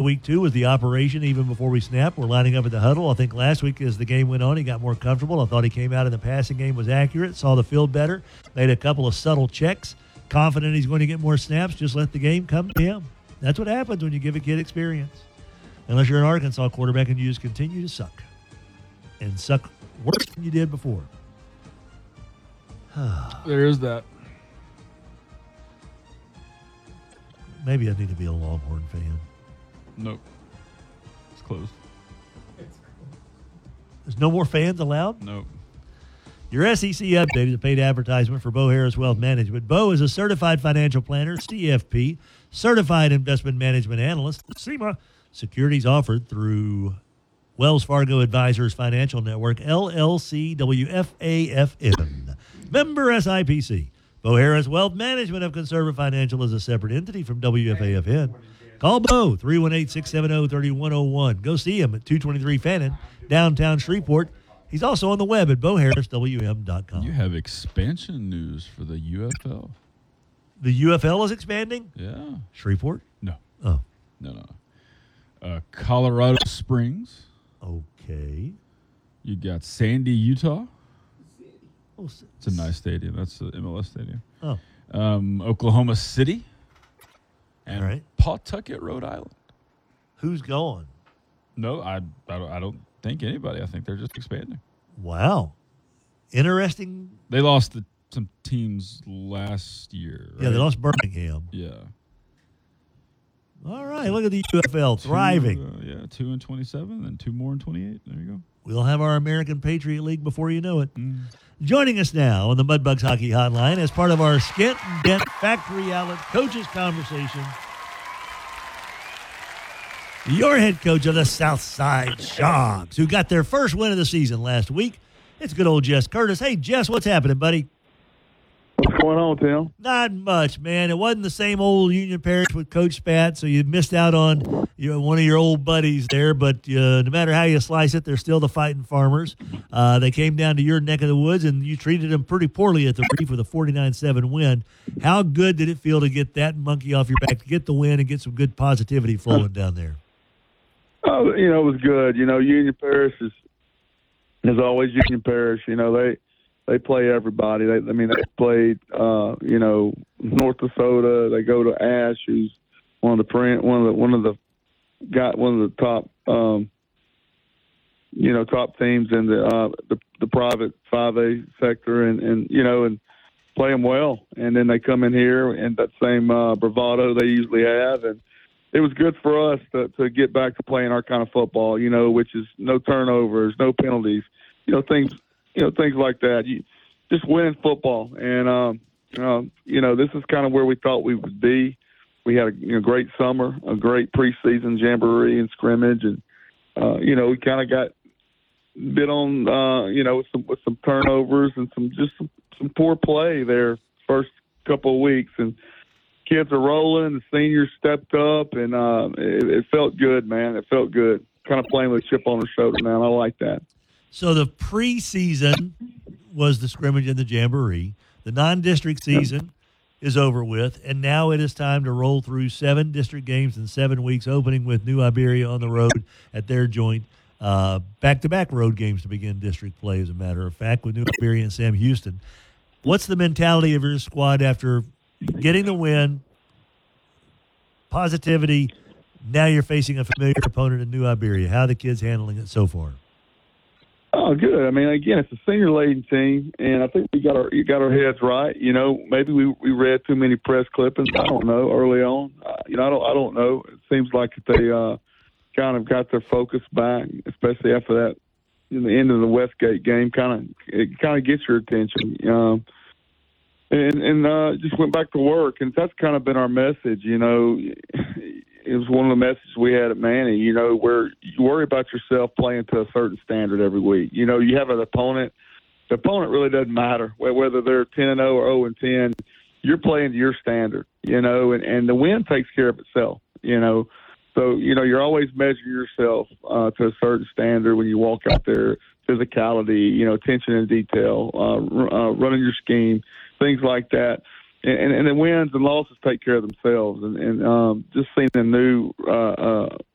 week 2 was the operation even before we snapped. We're lining up at the huddle. I think last week as the game went on, he got more comfortable. I thought he came out in the passing game, was accurate, saw the field better, made a couple of subtle checks, confident he's going to get more snaps. Just let the game come to him. That's what happens when you give a kid experience. Unless you're an Arkansas quarterback and you just continue to suck. And suck worse than you did before. There is that. Maybe I need to be a Longhorn fan. Nope. It's closed. There's no more fans allowed? Nope. Your SEC update is a paid advertisement for Bo Harris Wealth Management. Bo is a certified financial planner, CFP, certified investment management analyst, SEMA. Securities offered through Wells Fargo Advisors Financial Network, LLC, WFAFN. Member SIPC. Bo Harris Wealth Management of Conservative Financial is a separate entity from WFAFN. Call Bo, 318-670-3101. Go see him at 223 Fannin, downtown Shreveport. He's also on the web at boharriswm.com. You have expansion news for the UFL. The UFL is expanding? Yeah. Shreveport? No. Oh. No. Colorado Springs. Okay. You got Sandy, Utah. Oh, it's a nice stadium. That's the MLS stadium. Oh. Oklahoma City. And all right. Pawtucket, Rhode Island. Who's going? No, I don't think anybody. I think they're just expanding. Wow. Interesting. They lost some teams last year. Right? Yeah, they lost Birmingham. Yeah. All right, look at the UFL thriving. 2 and 27, and 2 more in 28. There you go. We'll have our American Patriot League before you know it. Joining us now on the Mudbugs Hockey Hotline as part of our Skint and Dent Factory Outlet Coaches Conversation, your head coach of the Southside Shogs, who got their first win of the season last week. It's good old Jess Curtis. Hey, Jess, what's happening, buddy? What's going on, Tim? Not much, man. It wasn't the same old Union Parish with Coach Spat, so you missed out on one of your old buddies there. But no matter how you slice it, they're still the Fighting Farmers. They came down to your neck of the woods, and you treated them pretty poorly at the Reef with a 49-7 win. How good did it feel to get that monkey off your back, to get the win and get some good positivity flowing down there? Oh, it was good. Union Parish is always Union Parish. They play everybody. They played, North Dakota. They go to Ash, who's one of the top, top teams in the private 5A sector, and play them well. And then they come in here and that same bravado they usually have, and it was good for us to get back to playing our kind of football, which is no turnovers, no penalties, things like that. You just winning football. And, this is kind of where we thought we would be. We had a great summer, a great preseason jamboree and scrimmage. And, we kind of got bit on, with some turnovers and some poor play there first couple of weeks. And kids are rolling. The seniors stepped up, and it felt good, man. It felt good. Kind of playing with a chip on their shoulder, man. I like that. So the preseason was the scrimmage and the jamboree. The non-district season is over with, and now it is time to roll through 7 district games in 7 weeks, opening with New Iberia on the road at their joint. Back-to-back road games to begin district play, as a matter of fact, with New Iberia and Sam Houston. What's the mentality of your squad after getting the win, positivity? Now you're facing a familiar opponent in New Iberia. How are the kids handling it so far? Oh, good. I mean, again, it's a senior-laden team, and I think we got our heads right. Maybe we read too many press clippings. I don't know. Early on, I don't know. It seems like they kind of got their focus back, especially after that. In the end of the Westgate game, it kind of gets your attention. And just went back to work, and that's kind of been our message. It was one of the messages we had at Manny, where you worry about yourself playing to a certain standard every week. You have an opponent. The opponent really doesn't matter, whether they're 10-0 or 0-10. You're playing to your standard, and the win takes care of itself, So, you're always measuring yourself to a certain standard when you walk out there. Physicality, attention to detail, running your scheme, things like that. And the wins and losses take care of themselves. And just seeing a new